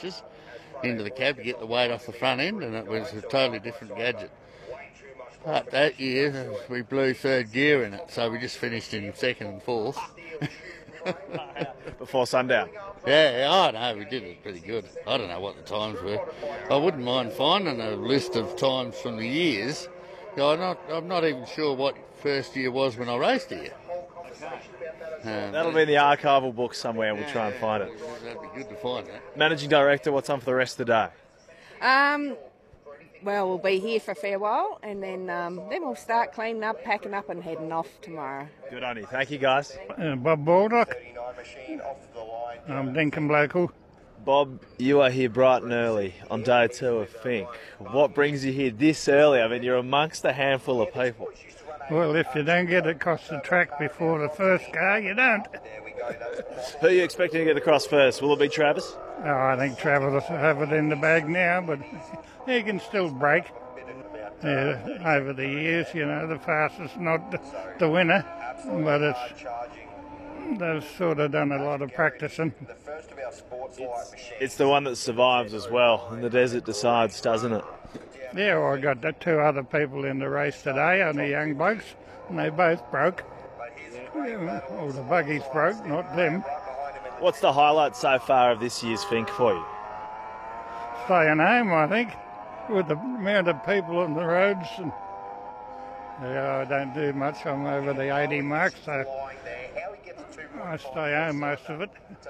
inches into the cab to get the weight off the front end, and it was a totally different gadget. But that year we blew third gear in it, so we just finished in second and fourth. Before sundown. Yeah, I know, we did it pretty good. I don't know what the times were. I wouldn't mind finding a list of times from the years. I'm not even sure what first year was when I raced here. That'll be in the archival book somewhere. We'll try and find it. That'd be good to find that. Managing Director, what's on for the rest of the day? Well, we'll be here for a fair while, and then we'll start cleaning up, packing up and heading off tomorrow. Good on you. Thank you, guys. Bob Baldock. I'm Dinkin Local. Bob, you are here bright and early on day 2 of Finke. What brings you here this early? I mean, you're amongst a handful of people. Well, if you don't get across the track before the first car, you don't. Who are you expecting to get across first? Will it be Travis? Oh, I think Travis will have it in the bag now, but he can still break. Over the years, the fastest not the winner, but they've sort of done a lot of practicing. It's the one that survives as well, and the desert decides, doesn't it? Yeah, well, I got the 2 other people in the race today, only young blokes, and they both broke. Well, the buggies broke, not them. What's the highlight so far of this year's Finke for you? Staying home, I think, with the amount of people on the roads. And I don't do much. I'm over the 80 mark, so I stay home most of it.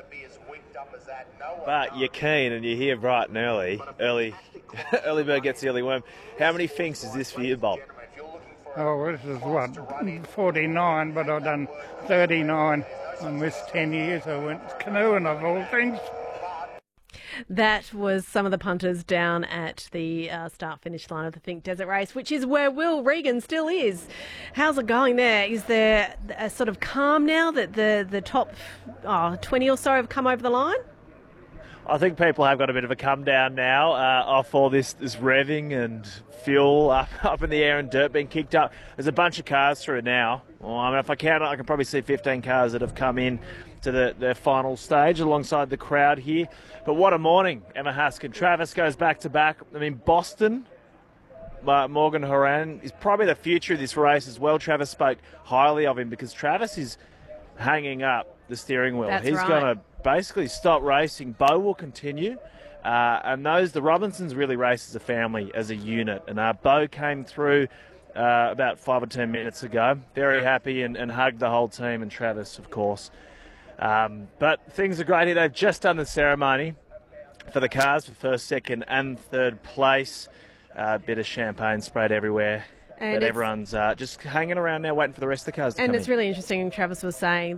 But you're keen and you're here bright and early. Early bird gets the early worm. How many Finkes is this for you, Bob? Oh, this is what, 49, but I've done 39. I missed 10 years. I went canoeing of all things. That was some of the punters down at the start-finish line of the Finke Desert Race, which is where Will Regan still is. How's it going there? Is there a sort of calm now that the top 20 or so have come over the line? I think people have got a bit of a come down now off all this the and fuel up in the air and dirt being kicked up. There's a bunch of cars through now. Well, I mean, if I count it, I can probably see 15 cars that have come in to the final stage alongside the crowd here. But what a morning, Emma Haskin. Travis goes back-to-back. I mean, Boston, Morgan Horan is probably the future of this race as well. Travis spoke highly of him because Travis is hanging up the steering wheel. That's He's right. going to basically stop racing. Bo will continue. And the Robinsons really race as a family, as a unit. And Bo came through about 5 or 10 minutes ago. Very happy and hugged the whole team and Travis, of course. But things are great here. They've just done the ceremony for the cars for first, second and third place. A bit of champagne sprayed everywhere. And but everyone's just hanging around now waiting for the rest of the cars to come in. And it's really interesting, Travis was saying